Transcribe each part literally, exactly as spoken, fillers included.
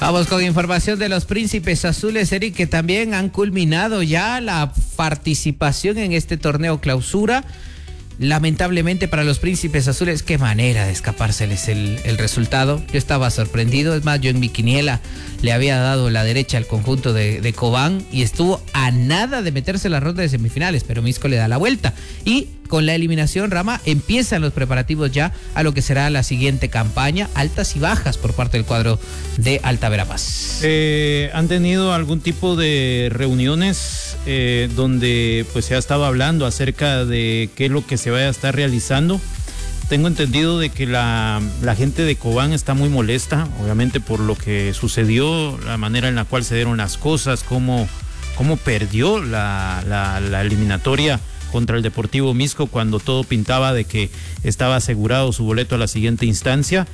Vamos con información de los Príncipes Azules, Eric, que también han culminado ya la participación en este torneo clausura. Lamentablemente para los Príncipes Azules, qué manera de escapárseles el, el resultado. Yo estaba sorprendido, es más, yo en mi quiniela le había dado la derecha al conjunto de, de Cobán y estuvo a nada de meterse en la ronda de semifinales, pero Misco le da la vuelta. Y con la eliminación, Rama, empiezan los preparativos ya a lo que será la siguiente campaña, altas y bajas por parte del cuadro de Alta Verapaz. Eh, ¿Han tenido algún tipo de reuniones eh, donde pues se ha estado hablando acerca de qué es lo que se vaya a estar realizando? Tengo entendido de que la, la gente de Cobán está muy molesta, obviamente por lo que sucedió, la manera en la cual se dieron las cosas, cómo, cómo perdió la, la, la eliminatoria contra el Deportivo Misco cuando todo pintaba de que estaba asegurado su boleto a la siguiente instancia.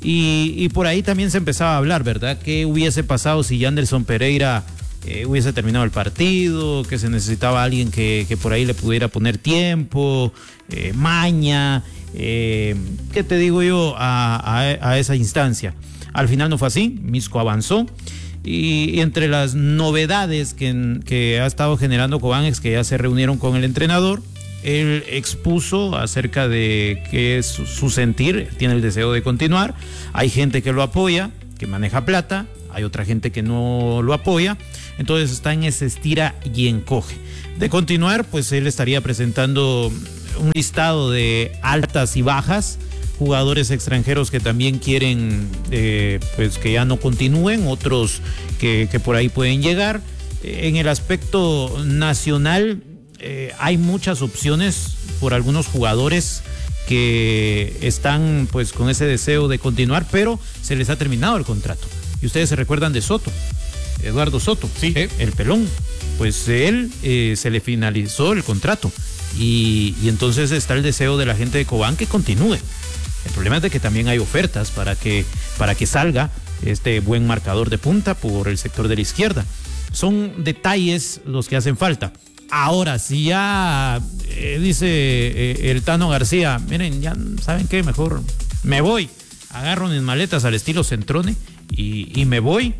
Y, y por ahí también se empezaba a hablar, ¿verdad? ¿Qué hubiese pasado si Yanderson Pereira eh, hubiese terminado el partido? Que se necesitaba alguien que, que por ahí le pudiera poner tiempo, eh, maña, eh, ¿qué te digo yo? A, a, a esa instancia. Al final no fue así, Misco avanzó. Y, y entre las novedades que, que ha estado generando Cobán es que ya se reunieron con el entrenador. Él expuso acerca de qué es su, su sentir, tiene el deseo de continuar. Hay gente que lo apoya, que maneja plata, hay otra gente que no lo apoya, entonces está en ese estira y encoge. De continuar, pues él estaría presentando un listado de altas y bajas, jugadores extranjeros que también quieren eh, pues que ya no continúen, otros que, que por ahí pueden llegar. En el aspecto nacional, Eh, hay muchas opciones por algunos jugadores que están pues con ese deseo de continuar, pero se les ha terminado el contrato. Y ustedes se recuerdan de Soto, Eduardo Soto, sí, ¿eh? El pelón. Pues él eh, se le finalizó el contrato y, y entonces está el deseo de la gente de Cobán que continúe. El problema es de que también hay ofertas para que, para que salga este buen marcador de punta por el sector de la izquierda. Son detalles los que hacen falta. Ahora, si ya eh, dice eh, el Tano García, miren, ya saben qué, mejor me voy, agarro mis maletas al estilo Centrone y, y me voy,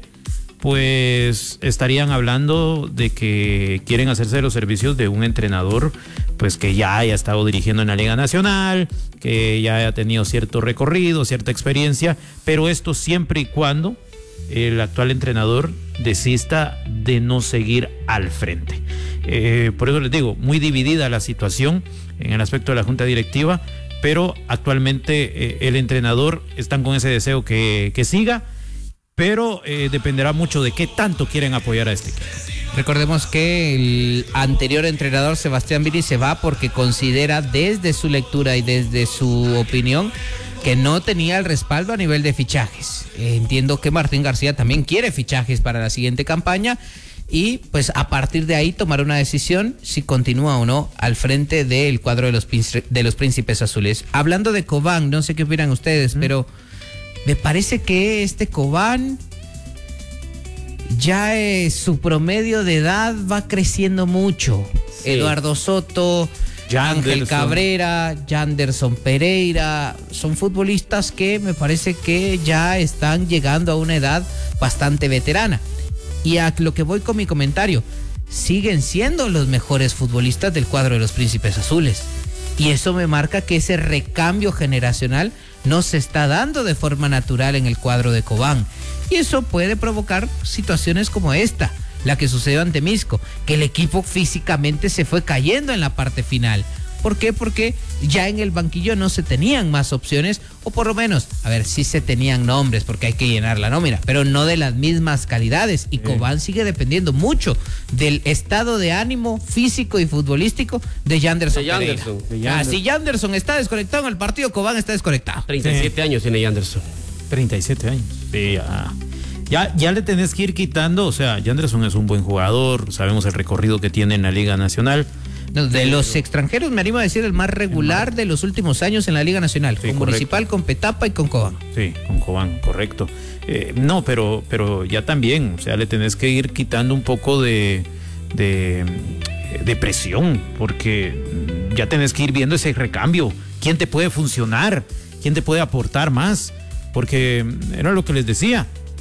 pues estarían hablando de que quieren hacerse de los servicios de un entrenador pues que ya haya estado dirigiendo en la Liga Nacional, que ya haya tenido cierto recorrido, cierta experiencia, pero esto siempre y cuando el actual entrenador desista de no seguir al frente. Eh, por eso les digo, muy dividida la situación en el aspecto de la junta directiva, pero actualmente eh, el entrenador están con ese deseo que, que siga, pero eh, dependerá mucho de qué tanto quieren apoyar a este equipo. Recordemos que el anterior entrenador, Sebastián Viri, se va porque considera desde su lectura y desde su opinión que no tenía el respaldo a nivel de fichajes. Eh, entiendo que Martín García también quiere fichajes para la siguiente campaña y pues a partir de ahí tomar una decisión si continúa o no al frente del cuadro de los, de los Príncipes Azules. Hablando de Cobán, no sé qué opinan ustedes, ¿Mm? pero me parece que este Cobán ya eh, su promedio de edad va creciendo mucho. Sí. Eduardo Soto, Ángel Cabrera, Yanderson Pereira, son futbolistas que me parece que ya están llegando a una edad bastante veterana. Y a lo que voy con mi comentario, siguen siendo los mejores futbolistas del cuadro de los Príncipes Azules. Y eso me marca que ese recambio generacional no se está dando de forma natural en el cuadro de Cobán. Y eso puede provocar situaciones como esta, la que sucedió ante Misco, que el equipo físicamente se fue cayendo en la parte final. ¿Por qué? Porque ya en el banquillo no se tenían más opciones, o por lo menos, a ver, sí se tenían nombres, porque hay que llenar la nómina, pero no de las mismas calidades. Y Cobán sigue dependiendo mucho del estado de ánimo físico y futbolístico de Yanderson Pereira. Yanderson, de Yanderson. Ah, si Yanderson está desconectado en el partido, Cobán está desconectado. treinta y siete sí. años tiene Yanderson. treinta y siete años. Sí, ya. Ya, ya le tenés que ir quitando, o sea, Yanderson es un buen jugador, sabemos el recorrido que tiene en la Liga Nacional. No, de los extranjeros me animo a decir el más regular el más... de los últimos años en la Liga Nacional, sí, con correcto. Municipal, con Petapa y con Cobán. Sí, con Cobán, correcto. Eh, no, pero, pero ya también, o sea, le tenés que ir quitando un poco de, de, de presión, porque ya tenés que ir viendo ese recambio. ¿Quién te puede funcionar? ¿Quién te puede aportar más? Porque era lo que les decía.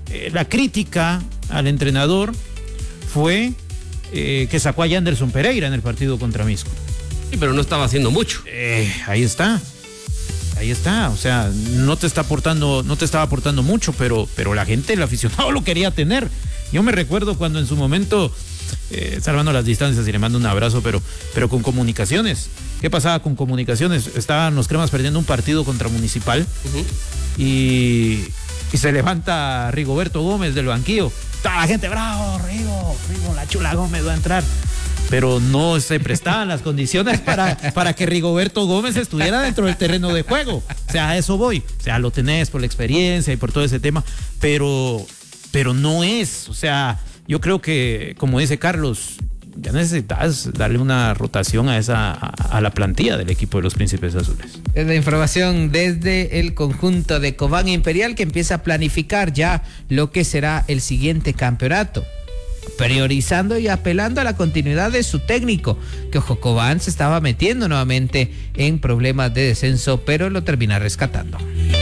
eh, la crítica al entrenador fue eh, que sacó a Yanderson Pereira en el partido contra Misco. Sí, pero no estaba haciendo mucho. Eh, ahí está. Ahí está, o sea, no te está aportando, no te estaba aportando mucho, pero, pero la gente, el aficionado lo quería tener. Yo me recuerdo cuando en su momento, eh, salvando las distancias y le mando un abrazo, pero, pero con Comunicaciones. ¿Qué pasaba con Comunicaciones? Estaban los cremas perdiendo un partido contra Municipal uh-huh. y, y se levanta Rigoberto Gómez del banquillo. Toda la gente, bravo, Rigo, Rigo, la chula Gómez va a entrar. Pero no se prestaban las condiciones para, para que Rigoberto Gómez estuviera dentro del terreno de juego. O sea, a eso voy. O sea, lo tenés por la experiencia y por todo ese tema, pero, pero no es. O sea, yo creo que, como dice Carlos, ya necesitas darle una rotación a esa a, a la plantilla del equipo de los Príncipes Azules. Es la información desde el conjunto de Cobán Imperial, que empieza a planificar ya lo que será el siguiente campeonato, priorizando y apelando a la continuidad de su técnico, que ojo, Cobán se estaba metiendo nuevamente en problemas de descenso, pero lo termina rescatando.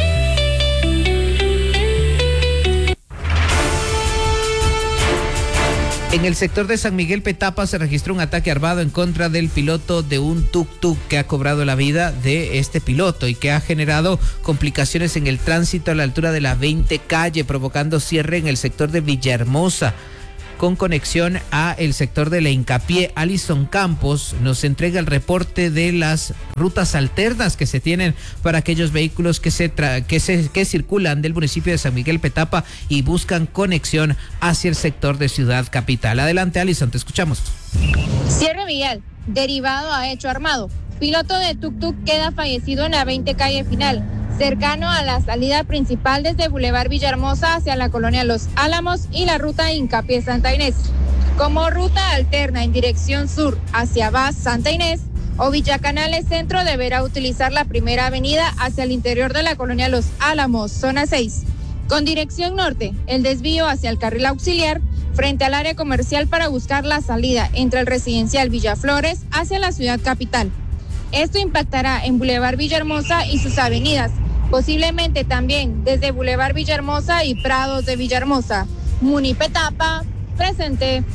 En el sector de San Miguel Petapa se registró un ataque armado en contra del piloto de un tuk-tuk, que ha cobrado la vida de este piloto y que ha generado complicaciones en el tránsito a la altura de la veinte calle, provocando cierre en el sector de Villahermosa, con conexión a el sector de La Hincapié. Alison Campos nos entrega el reporte de las rutas alternas que se tienen para aquellos vehículos que se, tra- que se que circulan del municipio de San Miguel Petapa y buscan conexión hacia el sector de Ciudad Capital. Adelante, Alison, te escuchamos. Cierre vial, derivado a hecho armado. Piloto de tuk-tuk queda fallecido en la veinte calle final, cercano a la salida principal desde Boulevard Villahermosa hacia la colonia Los Álamos y la ruta Hincapié Santa Inés. Como ruta alterna en dirección sur hacia Vaz Santa Inés o Villacanales Centro, deberá utilizar la primera avenida hacia el interior de la colonia Los Álamos, zona seis. Con dirección norte, el desvío hacia el carril auxiliar frente al área comercial para buscar la salida entre el residencial Villaflores hacia la ciudad capital. Esto impactará en Boulevard Villahermosa y sus avenidas, posiblemente también desde Boulevard Villahermosa y Prados de Villahermosa. Muni Petapa, presente.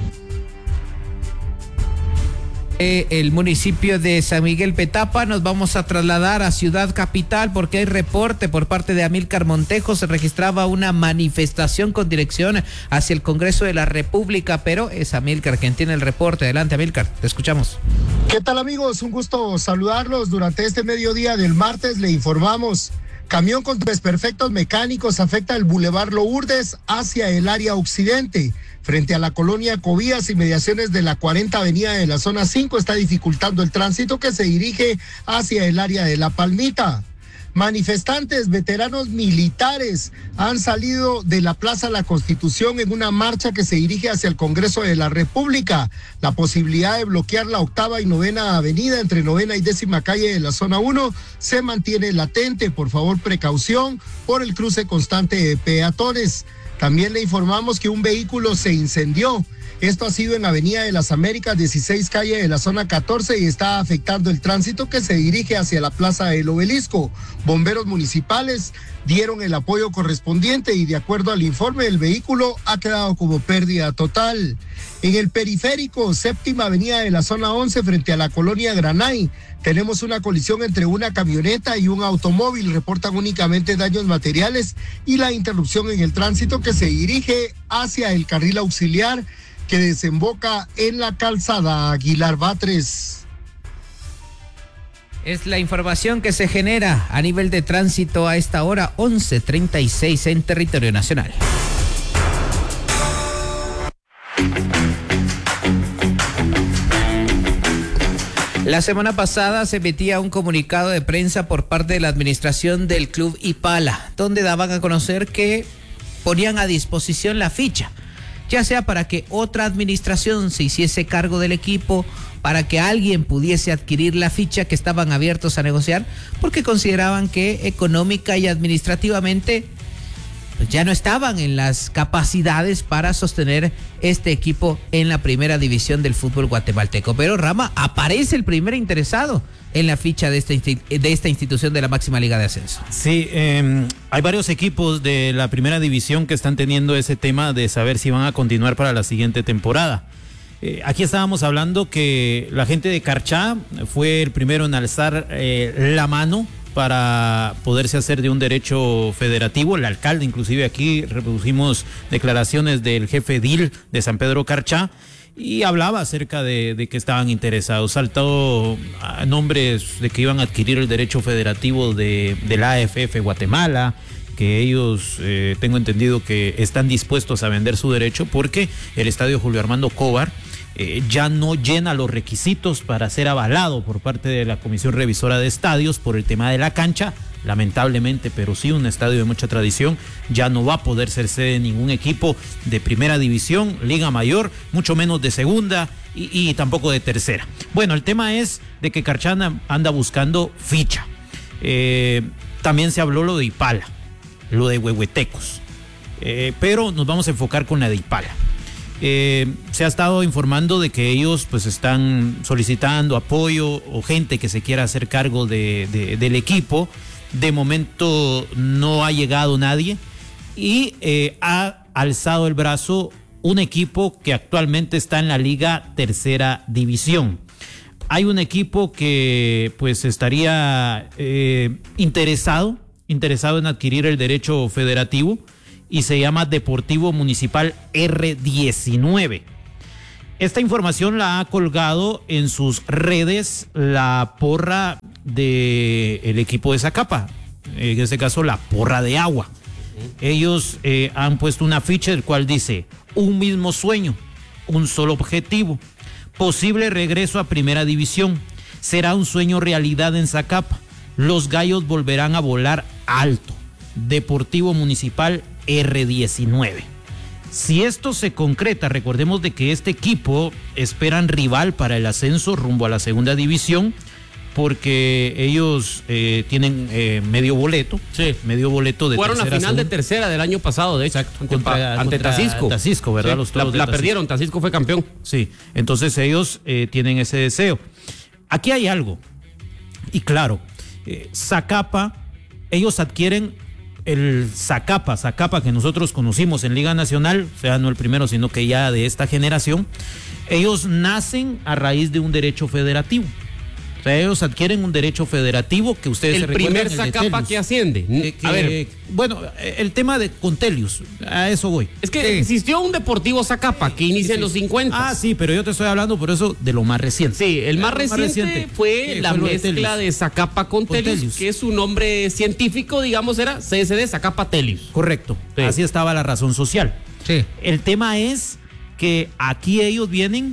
El municipio de San Miguel Petapa, nos vamos a trasladar a Ciudad Capital porque hay reporte por parte de Amílcar Montejo. Se registraba una manifestación con dirección hacia el Congreso de la República, pero es Amílcar quien tiene el reporte. Adelante, Amílcar, te escuchamos. ¿Qué tal, amigos? Un gusto saludarlos. Durante este mediodía del martes le informamos: camión con desperfectos mecánicos afecta el Boulevard Lourdes hacia el área occidente. Frente a la colonia Cobías, inmediaciones de la cuarenta avenida de la zona cinco, está dificultando el tránsito que se dirige hacia el área de La Palmita. Manifestantes, veteranos militares, han salido de la Plaza La Constitución en una marcha que se dirige hacia el Congreso de la República. La posibilidad de bloquear la octava y novena avenida entre novena y décima calle de la zona uno se mantiene latente. Por favor, precaución por el cruce constante de peatones. También le informamos que un vehículo se incendió. Esto ha sido en Avenida de las Américas, dieciséis calle de la zona catorce, y está afectando el tránsito que se dirige hacia la Plaza del Obelisco. Bomberos municipales dieron el apoyo correspondiente y de acuerdo al informe, el vehículo ha quedado como pérdida total. En el periférico, séptima avenida de la zona once, frente a la colonia Granay, tenemos una colisión entre una camioneta y un automóvil. Reportan únicamente daños materiales y la interrupción en el tránsito que se dirige hacia el carril auxiliar que desemboca en la calzada Aguilar Batres. Es la información que se genera a nivel de tránsito a esta hora, once treinta y seis en territorio nacional. La semana pasada se emitía un comunicado de prensa por parte de la administración del club Ipala, donde daban a conocer que ponían a disposición la ficha, ya sea para que otra administración se hiciese cargo del equipo, para que alguien pudiese adquirir la ficha, que estaban abiertos a negociar, porque consideraban que económica y administrativamente pues ya no estaban en las capacidades para sostener este equipo en la primera división del fútbol guatemalteco. Pero Rama, aparece el primer interesado en la ficha de esta, de esta institución de la máxima liga de ascenso. Sí, eh, hay varios equipos de la primera división que están teniendo ese tema de saber si van a continuar para la siguiente temporada. Eh, aquí estábamos hablando que la gente de Carchá fue el primero en alzar eh, la mano para poderse hacer de un derecho federativo. El alcalde, inclusive aquí reproducimos declaraciones del jefe edil de San Pedro Carchá y hablaba acerca de, de que estaban interesados. Saltó a nombres de que iban a adquirir el derecho federativo de, de la A F F Guatemala, que ellos, eh, tengo entendido que están dispuestos a vender su derecho porque el estadio Julio Armando Cobar Eh, ya no llena los requisitos para ser avalado por parte de la Comisión Revisora de Estadios por el tema de la cancha, lamentablemente, pero sí un estadio de mucha tradición, ya no va a poder ser sede de ningún equipo de primera división, Liga Mayor, mucho menos de segunda y, y tampoco de tercera. Bueno, el tema es de que Carchana anda buscando ficha. Eh, también se habló lo de Ipala, lo de Huehuetecos, eh, pero nos vamos a enfocar con la de Ipala. Eh, se ha estado informando de que ellos pues están solicitando apoyo o gente que se quiera hacer cargo de, de, del equipo. De momento no ha llegado nadie y eh, ha alzado el brazo un equipo que actualmente está en la Liga Tercera División. Hay un equipo que pues estaría eh, interesado, interesado en adquirir el derecho federativo y se llama Deportivo Municipal R diecinueve. Esta información la ha colgado en sus redes la porra del equipo de Zacapa, en este caso la porra de agua. Ellos eh, han puesto una ficha del cual dice: un mismo sueño, un solo objetivo, posible regreso a primera división, será un sueño realidad en Zacapa, los gallos volverán a volar alto, Deportivo Municipal R diecinueve. Si esto se concreta, recordemos de que este equipo esperan rival para el ascenso rumbo a la segunda división, porque ellos eh, tienen eh, medio boleto, sí. medio boleto de Fueron tercera. Fueron a final segunda. de tercera del año pasado, de hecho, Exacto, ante, contra, ante contra Tacisco. Tacisco, ¿verdad? Sí, Los la, toros de la Tacisco. perdieron, Tacisco fue campeón. Sí, entonces ellos eh, tienen ese deseo. Aquí hay algo, y claro, eh, Zacapa, ellos adquieren el Zacapa, Zacapa que nosotros conocimos en Liga Nacional, o sea, no el primero, sino que ya de esta generación, ellos nacen a raíz de un derecho federativo. O sea, ellos adquieren un derecho federativo que ustedes el se recuerdan. primer Zacapa que asciende. Que, que, a ver, bueno, el tema de Contelius, a eso voy. es que Sí. existió un Deportivo Zacapa que inicia Sí, en los cincuenta. Ah, sí, pero yo te estoy hablando por eso de lo más reciente. Sí, el más, Lo reciente, reciente fue Sí, la fue lo de mezcla Telius. de Zacapa con Con Telius, Telius. que es su nombre científico, digamos, era C S D Zacapa Telius. Correcto, Sí. así estaba la razón social. Sí. El tema es que aquí ellos vienen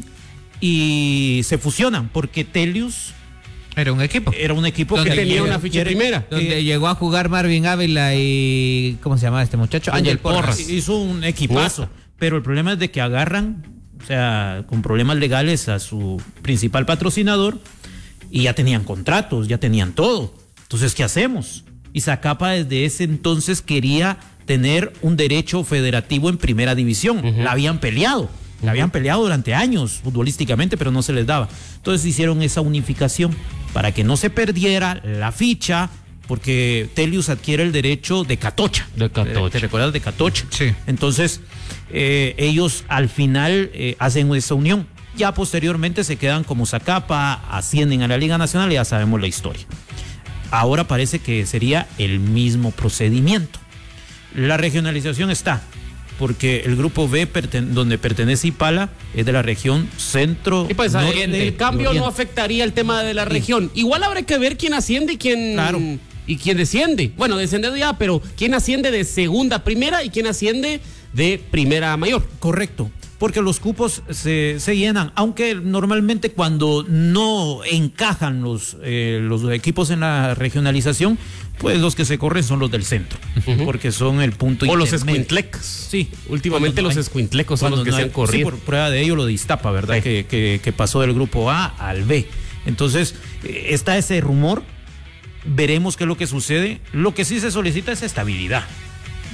y se fusionan, porque Telius Era un equipo. era un equipo Donde que tenía adquiere- una ficha adquiere- primera. Donde que llegó a jugar Marvin Ávila y... ¿Cómo se llamaba este muchacho? Ángel Porras. hizo un equipazo, pero el problema es de que agarran, o sea, con problemas legales a su principal patrocinador y ya tenían contratos, ya tenían todo. Entonces, ¿qué hacemos? Y Zacapa desde ese entonces quería tener un derecho federativo en primera división. Uh-huh. La habían peleado. La habían peleado durante años futbolísticamente, pero no se les daba. Entonces hicieron esa unificación para que no se perdiera la ficha, porque Telius adquiere el derecho de Catocha. De Catocha. ¿Te recuerdas de Catocha? Sí. Entonces, eh, ellos al final eh, hacen esa unión. Ya posteriormente se quedan como Zacapa, ascienden a la Liga Nacional y ya sabemos la historia. Ahora parece que sería el mismo procedimiento. La regionalización está, porque el grupo B, perten- donde pertenece Ipala, es de la región centro. Y pues norte, el, el cambio oriente. no afectaría el tema de la región. Igual habrá que ver quién asciende y quién, Claro. y quién desciende. Bueno, descendido ya, pero quién asciende de segunda a primera y quién asciende de primera a mayor. Correcto, porque los cupos se, se llenan, aunque normalmente cuando no encajan los, eh, los equipos en la regionalización, pues los que se corren son los del centro, uh-huh. porque son el punto O los intermedio. escuintlecos. Sí, Últimamente no los hay- escuintlecos son los que no se hay- han corrido. Sí, por prueba de ello lo de Iztapa, ¿verdad? Sí. Que, que, que pasó del grupo A al B. Entonces, eh, está ese rumor, veremos qué es lo que sucede. Lo que sí se solicita es estabilidad.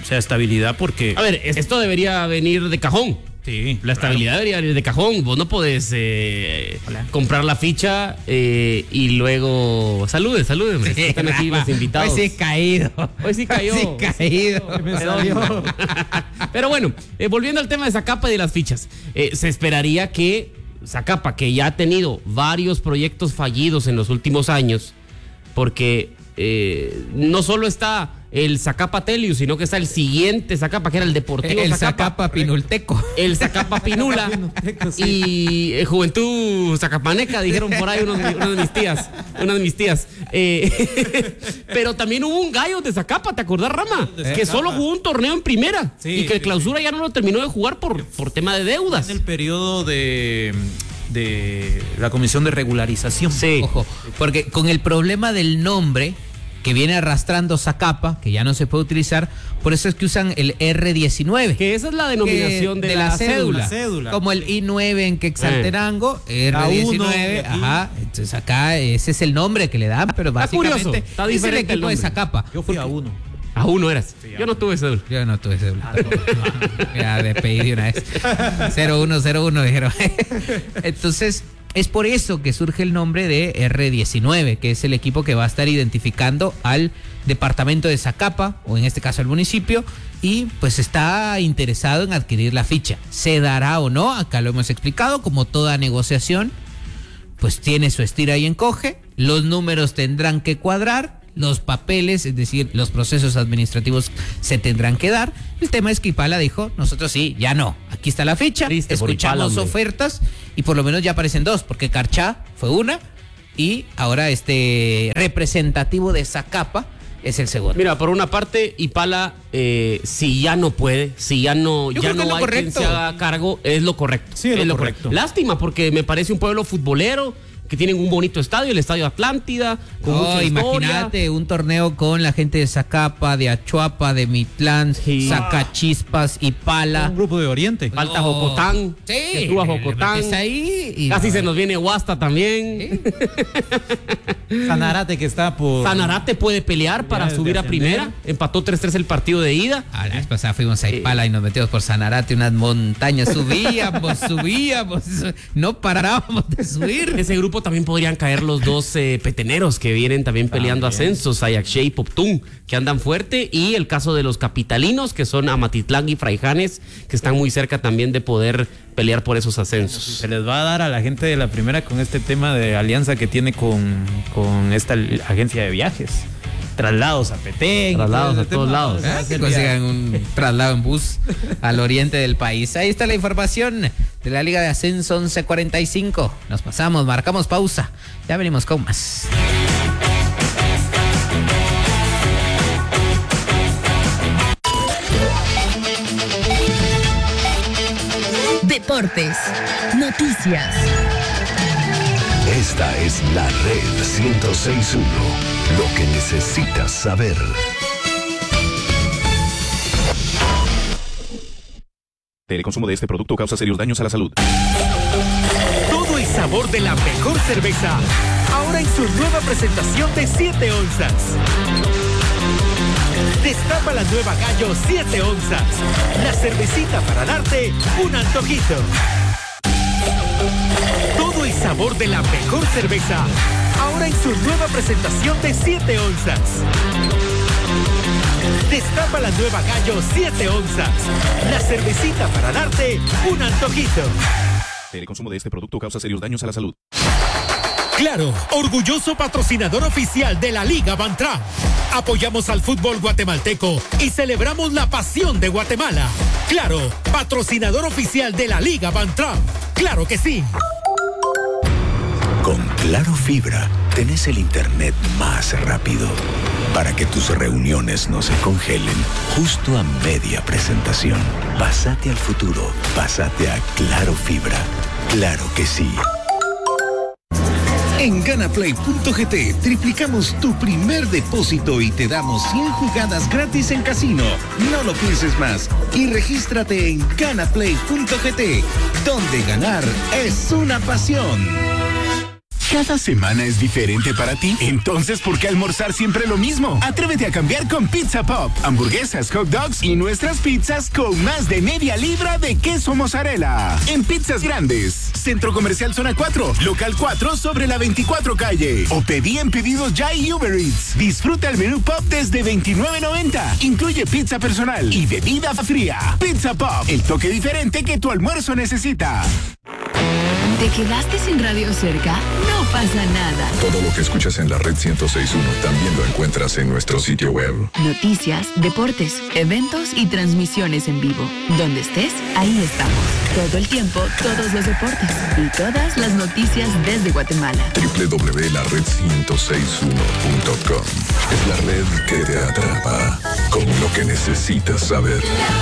O sea, estabilidad porque... A ver, esto debería venir de cajón. Sí, la estabilidad claro. debería venir de cajón. Vos no podés eh, comprar la ficha eh, y luego... Salude, salude, hombre. Sí, están aquí los invitados. Hoy sí caído. Hoy sí cayó. Hoy sí caído. Hoy sí cayó. Pero bueno, eh, volviendo al tema de Zacapa y de las fichas. Eh, se esperaría que Zacapa, que ya ha tenido varios proyectos fallidos en los últimos años, porque eh, no solo está el Zacapa Telius, sino que está el siguiente Zacapa, que era el Deportivo el Zacapa. Zacapa Pinulteco. El Zacapa Pinula. Sí. Y eh, Juventud Zacapaneca, dijeron por ahí unos, unos de mis tías. Unas de mis tías. Eh, pero también hubo un gallo de Zacapa, ¿te acordás, Rama? Eh, que solo jugó un torneo en primera. Sí, y que el clausura sí. ya no lo terminó de jugar por, por tema de deudas. En el periodo de... de la comisión de regularización. Sí. Ojo, porque con el problema del nombre que viene arrastrando Zacapa, que ya no se puede utilizar, por eso es que usan el erre diecinueve. Que esa es la denominación de, de la, la cédula. cédula. Como el i nueve en Quetzaltenango, eh. erre diecinueve, ajá. Entonces acá ese es el nombre que le dan, pero básicamente está curioso, está es el equipo el de Zacapa. Yo fui a uno. A uno eras. Sí, yo no tuve cédula. Yo no tuve cédula. No, ya despedí de una vez. cero uno cero uno dijeron. Entonces, es por eso que surge el nombre de erre diecinueve, que es el equipo que va a estar identificando al departamento de Zacapa, o en este caso al municipio, y pues está interesado en adquirir la ficha. ¿Se dará o no? Acá lo hemos explicado, como toda negociación, pues tiene su estira y encoge, los números tendrán que cuadrar, los papeles, es decir, los procesos administrativos se tendrán que dar. El tema es que Ipala dijo, nosotros sí, ya no, aquí está la ficha, Triste escuchamos Ipala, ofertas y por lo menos ya aparecen dos, porque Carchá fue una y ahora este representativo de Zacapa es el segundo. Mira, por una parte, Ipala, eh, si ya no puede, si ya no, Yo ya creo no que hay quien se haga cargo, es lo correcto. Sí, es, es lo lo correcto. correcto. Lástima, porque me parece un pueblo futbolero, que tienen un bonito estadio, el Estadio Atlántida, con oh, mucha imagínate un torneo con la gente de Zacapa, de Achuapa, de Mitlán, sí. Zacachispas, Ipala. Un grupo de Oriente. Falta oh. Jocotán. Sí. Que estuvo a Jocotán. Es ahí y Casi no. se nos viene Huasta también. ¿Sí? Sanarate que está por... Sanarate puede pelear para ya, subir a primera. Empató tres tres el partido de ida. Ah, la vez pasada fuimos a Ipala eh. y nos metimos por Sanarate, unas montañas. Subíamos, subíamos. No parábamos de subir. Ese grupo también podrían caer los dos eh, peteneros que vienen también peleando también. ascensos, Ayaxché y Poptún, que andan fuerte, y el caso de los capitalinos, que son Amatitlán y Fraijanes, que están muy cerca también de poder pelear por esos ascensos. Se les va a dar a la gente de la primera con este tema de alianza que tiene con, con esta agencia de viajes. Traslados a Petén. Traslados a todos lados. Ah, que consigan un traslado en bus al oriente del país. Ahí está la información de la Liga de Ascenso once cuarenta y cinco. Nos pasamos, marcamos pausa. Ya venimos con más. Deportes, noticias. Esta es la Red ciento seis punto uno. Lo que necesitas saber. El consumo de este producto causa serios daños a la salud. Todo el sabor de la mejor cerveza, ahora en su nueva presentación de siete onzas. Destapa la nueva Gallo siete onzas, la cervecita para darte un antojito. Todo el sabor de la mejor cerveza, ahora en su nueva presentación de siete onzas. Destapa la nueva Gallo siete onzas, la cervecita para darte un antojito. El consumo de este producto causa serios daños a la salud. Claro, orgulloso patrocinador oficial de la Liga Bantra. Apoyamos al fútbol guatemalteco y celebramos la pasión de Guatemala. Claro, patrocinador oficial de la Liga Bantra. Claro que sí. Con Claro Fibra, tenés el internet más rápido para que tus reuniones no se congelen justo a media presentación. Pásate al futuro, pásate a Claro Fibra. Claro que sí. En Ganaplay punto g t triplicamos tu primer depósito y te damos cien jugadas gratis en casino. No lo pienses más y regístrate en Ganaplay punto g t, donde ganar es una pasión. ¿Cada semana es diferente para ti? Entonces, ¿por qué almorzar siempre lo mismo? Atrévete a cambiar con Pizza Pop. Hamburguesas, hot dogs y nuestras pizzas con más de media libra de queso mozzarella. En Pizzas Grandes, Centro Comercial Zona cuatro, Local cuatro sobre la veinticuatro calle. O pedí en Pedidos Ya y Uber Eats. Disfruta el menú Pop desde veintinueve noventa. Incluye pizza personal y bebida fría. Pizza Pop, el toque diferente que tu almuerzo necesita. ¿Te quedaste sin radio cerca? No pasa nada. Todo lo que escuchas en la red ciento seis punto uno también lo encuentras en nuestro sitio web. Noticias, deportes, eventos y transmisiones en vivo. Donde estés, ahí estamos. Todo el tiempo, todos los deportes y todas las noticias desde Guatemala. doble u doble u doble u punto la red ciento seis punto uno punto com es la red que te atrapa con lo que necesitas saber.